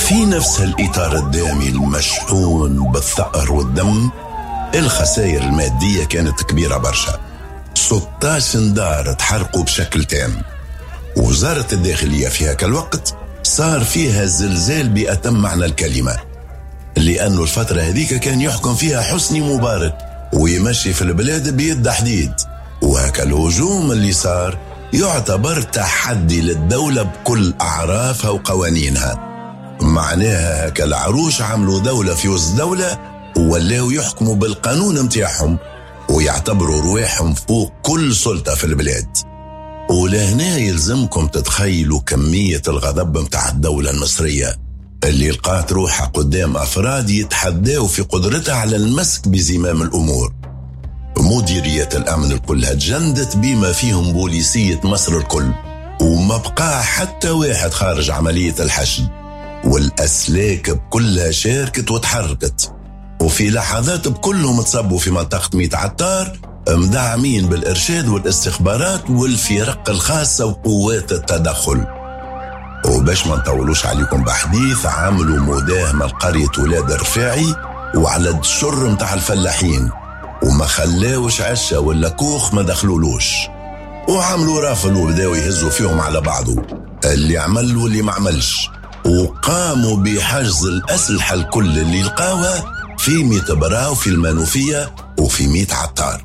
في نفس الإطار الدامي المشحون بالثأر والدم، الخسائر المادية كانت كبيرة برشا. 16 دار تحرقوا بشكل تام. وزارة الداخلية في هاك الوقت صار فيها زلزال بأتم معنى الكلمة، لأنه الفترة هذيك كان يحكم فيها حسني مبارك ويمشي في البلاد بيد حديد. وهكا الهجوم اللي صار يعتبر تحدي للدولة بكل أعرافها وقوانينها. معناها هكا العروش عملوا دولة في وسط دولة ولاو يحكموا بالقانون متاعهم ويعتبروا رواحهم فوق كل سلطة في البلاد. ولهنا يلزمكم تتخيلوا كمية الغضب متاع الدولة المصرية اللي لقات روحها قدام أفراد يتحداوا في قدرتها على المسك بزمام الأمور. مديرية الأمن الكلها تجندت بما فيهم بوليسية مصر الكل، وما بقى حتى واحد خارج عملية الحشد، والأسلاك بكلها شاركت وتحركت. وفي لحظات بكلهم تصبوا في منطقة ميت عطار مدعمين بالإرشاد والاستخبارات والفرق الخاصة وقوات التدخل. وباش ما نطولوش عليكم بحديث، عملوا مداهمة لقرية ولاد الرفاعي وعلى الشر متاع الفلاحين، وما خلاوش عشة ولا كوخ ما دخلولوش، وعملوا رافل وبداوا يهزوا فيهم على بعضه، اللي عمل واللي ما عملش. وقاموا بحجز الأسلحة الكل اللي لقاوها في ميت برا وفي المنوفية وفي ميت عطار.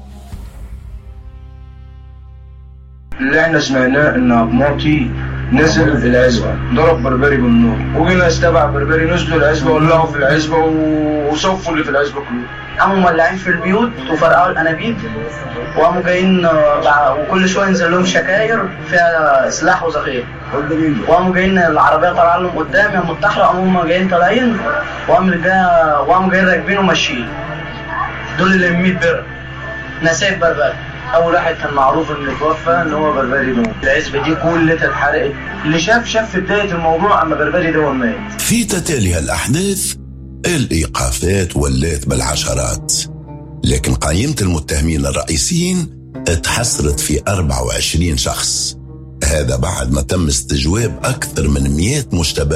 اللي احنا سمعناه ان ابماطي نزل العزبة ضرب بربري بالنور، وجينا استبع بربري نزلوا العزبة ولعوا في العزبة وصفوا اللي في العزبة كله. قاموا مولعين في البيوت وفرقعوا الانابيب، وقاموا جايين وكل شويه ينزل لهم شكاير فيها سلاح وذخيره، وقاموا جايين العربيه طالعه لهم قدام يا متحرق، قاموا هم جايين طالعين وقاموا جايين راكبين وماشيين. دول اللي 100 برق نسايب بربري. اول واحد كان معروف ان توفى ان هو بربري ده. العزبه دي كلها اتحرقت، اللي شاف في بدايه الموضوع اما بربري ده مات. في تتالي الأحداث الإيقافات ولات بالعشرات، لكن قائمة المتهمين الرئيسيين اتحصرت في 24 شخص. هذا بعد ما تم استجواب أكثر من 100 مشتبه